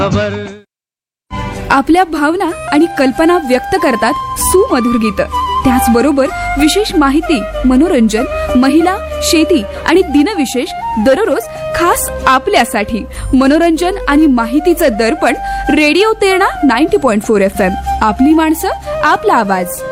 आपल्या भावना आणि कल्पना व्यक्त करतात सुमधुर गीतं. त्याचबरोबर विशेष माहिती, मनोरंजन, महिला, शेती आणि दिनविशेष दररोज खास आपल्यासाठी. मनोरंजन आणि माहितीचं दर्पण रेडिओ तेरणा 90.4 FM. आपली माणसं, आपला आवाज.